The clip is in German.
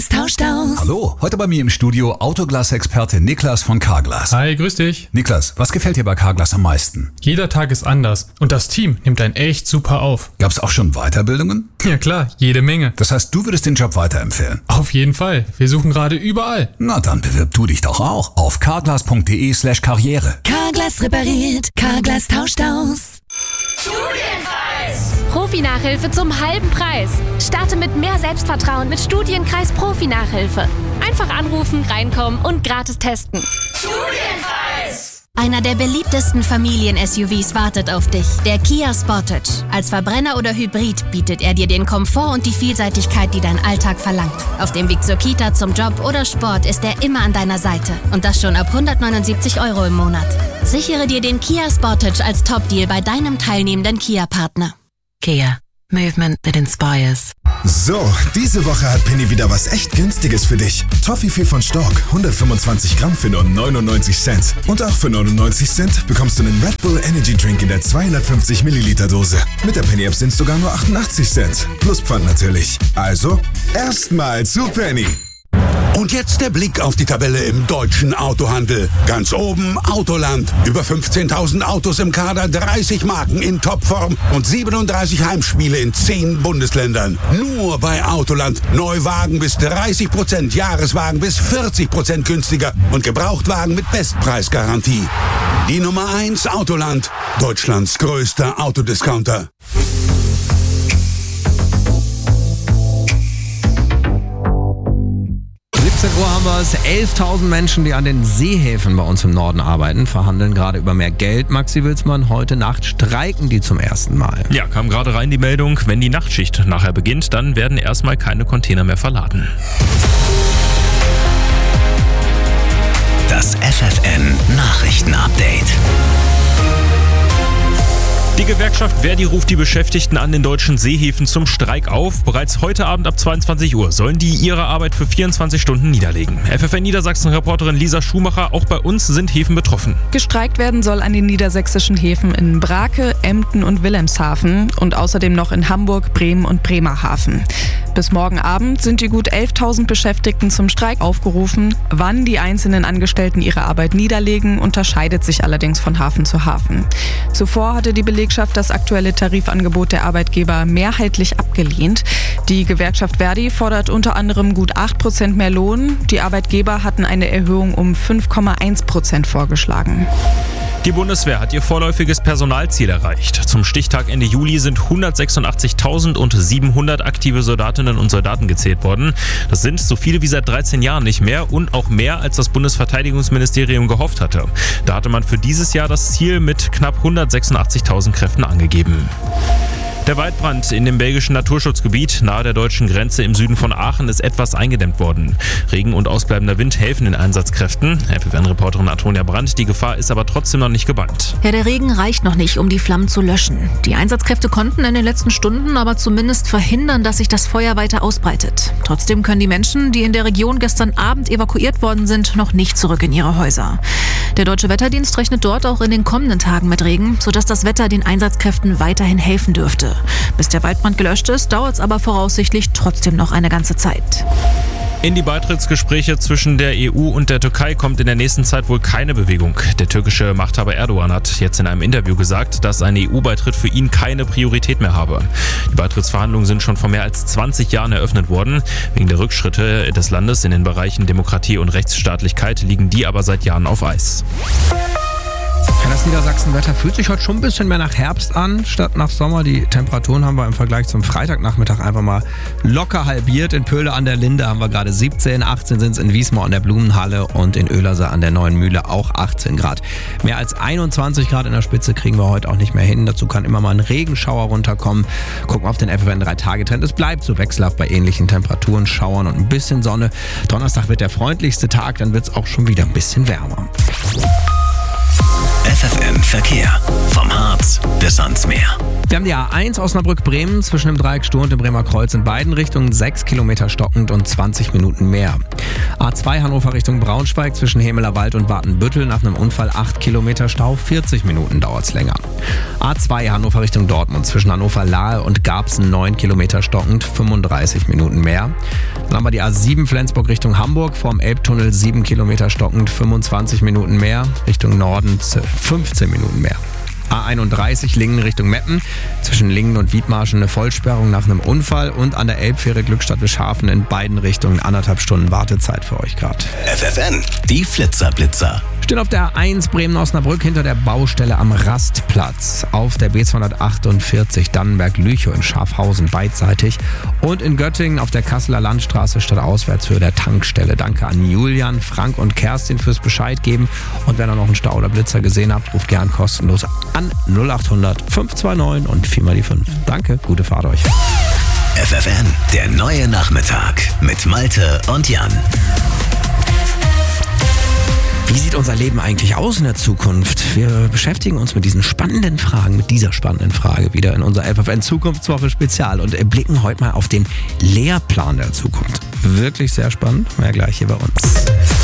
Carglass tauscht aus. Hallo, heute bei mir im Studio Autoglas-Experte Niklas von Carglass. Hi, grüß dich. Niklas, was gefällt dir bei Carglass am meisten? Jeder Tag ist anders und das Team nimmt einen echt super auf. Gab's auch schon Weiterbildungen? Ja klar, jede Menge. Das heißt, du würdest den Job weiterempfehlen? Auf jeden Fall. Wir suchen gerade überall. Na dann bewirb du dich doch auch auf carglass.de/karriere. Carglass repariert, Carglass tauscht aus. Studienkreis! Profi-Nachhilfe zum halben Preis. Starte mit mehr Selbstvertrauen mit Studienkreis Profi-Nachhilfe. Einfach anrufen, reinkommen und gratis testen. Studienkreis! Einer der beliebtesten Familien-SUVs wartet auf dich, der Kia Sportage. Als Verbrenner oder Hybrid bietet er dir den Komfort und die Vielseitigkeit, die dein Alltag verlangt. Auf dem Weg zur Kita, zum Job oder Sport ist er immer an deiner Seite. Und das schon ab 179 € im Monat. Sichere dir den Kia Sportage als Top-Deal bei deinem teilnehmenden Kia-Partner. Kia. Movement that inspires. So, diese Woche hat Penny wieder was echt Günstiges für dich. Toffifee von Stork, 125 Gramm für nur 99 Cent. Und auch für 99 Cent bekommst du einen Red Bull Energy Drink in der 250 Milliliter Dose. Mit der Penny App sind es sogar nur 88 Cent. Plus Pfand natürlich. Also, erstmal zu Penny. Und jetzt der Blick auf die Tabelle im deutschen Autohandel. Ganz oben Autoland. Über 15.000 Autos im Kader, 30 Marken in Topform und 37 Heimspiele in 10 Bundesländern. Nur bei Autoland. Neuwagen bis 30%, Jahreswagen bis 40% günstiger und Gebrauchtwagen mit Bestpreisgarantie. Die Nummer 1 Autoland. Deutschlands größter Autodiscounter. 17 Uhr haben wir es. 11.000 Menschen, die an den Seehäfen bei uns im Norden arbeiten, verhandeln gerade über mehr Geld. Maxi Wilsmann, heute Nacht streiken die zum ersten Mal. Ja, kam gerade rein die Meldung, wenn die Nachtschicht nachher beginnt, dann werden erstmal keine Container mehr verladen. Das FFN Nachrichten-Update. Die Gewerkschaft Verdi ruft die Beschäftigten an den deutschen Seehäfen zum Streik auf. Bereits heute Abend ab 22 Uhr sollen die ihre Arbeit für 24 Stunden niederlegen. FFN Niedersachsen-Reporterin Lisa Schumacher, auch bei uns sind Häfen betroffen. Gestreikt werden soll an den niedersächsischen Häfen in Brake, Emden und Wilhelmshaven und außerdem noch in Hamburg, Bremen und Bremerhaven. Bis morgen Abend sind die gut 11.000 Beschäftigten zum Streik aufgerufen. Wann die einzelnen Angestellten ihre Arbeit niederlegen, unterscheidet sich allerdings von Hafen zu Hafen. Zuvor hatte die Belegschaft das aktuelle Tarifangebot der Arbeitgeber mehrheitlich abgelehnt. Die Gewerkschaft Verdi fordert unter anderem gut 8% mehr Lohn. Die Arbeitgeber hatten eine Erhöhung um 5,1% vorgeschlagen. Die Bundeswehr hat ihr vorläufiges Personalziel erreicht. Zum Stichtag Ende Juli sind 186.700 aktive Soldatinnen und Soldaten gezählt worden. Das sind so viele wie seit 13 Jahren nicht mehr und auch mehr, als das Bundesverteidigungsministerium gehofft hatte. Da hatte man für dieses Jahr das Ziel mit knapp 186.000 Kräften angegeben. Der Waldbrand in dem belgischen Naturschutzgebiet nahe der deutschen Grenze im Süden von Aachen ist etwas eingedämmt worden. Regen und ausbleibender Wind helfen den Einsatzkräften. FFN-Reporterin Antonia Brandt, die Gefahr ist aber trotzdem noch nicht gebannt. Ja, der Regen reicht noch nicht, um die Flammen zu löschen. Die Einsatzkräfte konnten in den letzten Stunden aber zumindest verhindern, dass sich das Feuer weiter ausbreitet. Trotzdem können die Menschen, die in der Region gestern Abend evakuiert worden sind, noch nicht zurück in ihre Häuser. Der Deutsche Wetterdienst rechnet dort auch in den kommenden Tagen mit Regen, sodass das Wetter den Einsatzkräften weiterhin helfen dürfte. Bis der Waldbrand gelöscht ist, dauert es aber voraussichtlich trotzdem noch eine ganze Zeit. In die Beitrittsgespräche zwischen der EU und der Türkei kommt in der nächsten Zeit wohl keine Bewegung. Der türkische Machthaber Erdogan hat jetzt in einem Interview gesagt, dass ein EU-Beitritt für ihn keine Priorität mehr habe. Die Beitrittsverhandlungen sind schon vor mehr als 20 Jahren eröffnet worden. Wegen der Rückschritte des Landes in den Bereichen Demokratie und Rechtsstaatlichkeit liegen die aber seit Jahren auf Eis. Ja, das Niedersachsenwetter fühlt sich heute schon ein bisschen mehr nach Herbst an, statt nach Sommer. Die Temperaturen haben wir im Vergleich zum Freitagnachmittag einfach mal locker halbiert. In Pöhle an der Linde haben wir gerade 17, 18 sind es in Wiesmoor an der Blumenhalle und in Oehlerse an der Neuen Mühle auch 18 Grad. Mehr als 21 Grad in der Spitze kriegen wir heute auch nicht mehr hin. Dazu kann immer mal ein Regenschauer runterkommen. Gucken wir auf den FFN 3-Tage-Trend. Es bleibt so wechselhaft bei ähnlichen Temperaturen, Schauern und ein bisschen Sonne. Donnerstag wird der freundlichste Tag, dann wird es auch schon wieder ein bisschen wärmer. FFN Verkehr. Vom Harz bis ans Meer. Wir haben die A1 Osnabrück-Bremen zwischen dem Dreieck Stur und dem Bremer Kreuz in beiden Richtungen 6 Kilometer stockend und 20 Minuten mehr. A2 Hannover Richtung Braunschweig zwischen Hemelerwald und Watenbüttel nach einem Unfall 8 Kilometer Stau, 40 Minuten dauert's länger. A2 Hannover Richtung Dortmund zwischen Hannover-Lahe und Garbsen 9 Kilometer stockend, 35 Minuten mehr. Dann haben wir die A7 Flensburg Richtung Hamburg vorm Elbtunnel 7 Kilometer stockend, 25 Minuten mehr. Richtung Norden 15 Minuten mehr. A31 Lingen Richtung Meppen. Zwischen Lingen und Wiedmarschen eine Vollsperrung nach einem Unfall und an der Elbfähre Glückstadt-Wischhafen in beiden Richtungen 1,5 Stunden Wartezeit für euch gerade. FFN, die Flitzer-Blitzer. Stehen auf der A1 Bremen-Osnabrück hinter der Baustelle am Rastplatz. Auf der B248 Dannenberg-Lüchow in Schafhausen beidseitig. Und in Göttingen auf der Kasseler Landstraße statt Auswärtshöhe der Tankstelle. Danke an Julian, Frank und Kerstin fürs Bescheid geben. Und wenn ihr noch einen Stau oder Blitzer gesehen habt, ruft gern kostenlos an 0800 529 und 4 mal die 5. Danke, gute Fahrt euch. FFN, der neue Nachmittag mit Malte und Jan. Wie sieht unser Leben eigentlich aus in der Zukunft? Wir beschäftigen uns mit dieser spannenden Frage wieder in unserer FFN Zukunftswoche Spezial und blicken heute mal auf den Lehrplan der Zukunft. Wirklich sehr spannend, mehr gleich hier bei uns.